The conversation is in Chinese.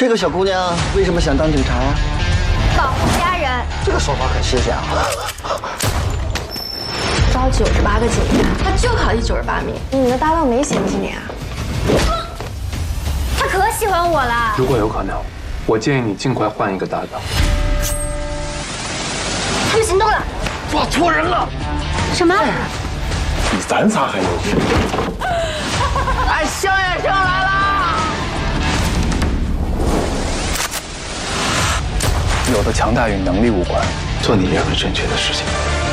这个小姑娘为什么想当警察呀？ 保护家人。 这个说法很新鲜啊。 招98个警察，他就考第98名。你的搭档没嫌弃你啊？他可喜欢我了。 如果有可能，我建议你尽快换一个搭档。 他们行动了， 抓错人了。 什么？ 比咱仨还有趣。 哎，萧远生来了！ 有的强大与能力无关，做你认为正确的事情。